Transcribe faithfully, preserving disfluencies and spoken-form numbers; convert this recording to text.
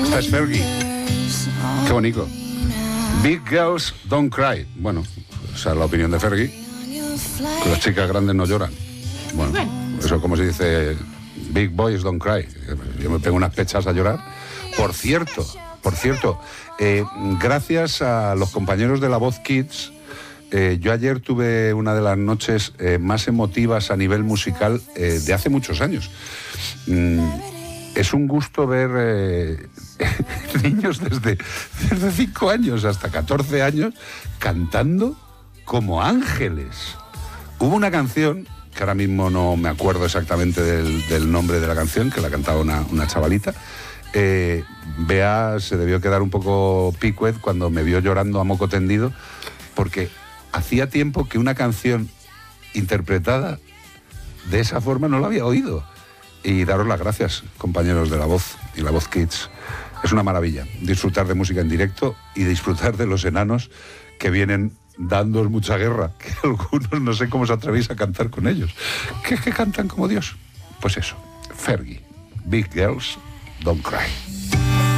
Esta es Fergie. Qué bonito. Big Girls Don't Cry. Bueno, esa es la opinión de Fergie. Que las chicas grandes no lloran. Bueno, eso como se dice, Big Boys Don't Cry. Yo me pego unas pechas a llorar. Por cierto, por cierto, eh, gracias a los compañeros de La Voz Kids, eh, yo ayer tuve una de las noches eh, más emotivas a nivel musical eh, de hace muchos años. Mm, es un gusto ver eh, niños desde, desde cinco años hasta catorce años cantando como ángeles. Hubo una canción, que ahora mismo no me acuerdo exactamente del, del nombre de la canción, que la cantaba una, una chavalita. Eh, Bea se debió quedar un poco picuet cuando me vio llorando a moco tendido, porque hacía tiempo que una canción interpretada de esa forma no la había oído. Y daros las gracias, compañeros de La Voz y La Voz Kids. Es una maravilla disfrutar de música en directo y disfrutar de los enanos que vienen dándoos mucha guerra, que algunos no sé cómo os atrevéis a cantar con ellos. ¿Qué es que cantan como Dios? Pues eso, Fergie, Big Girls Don't Cry.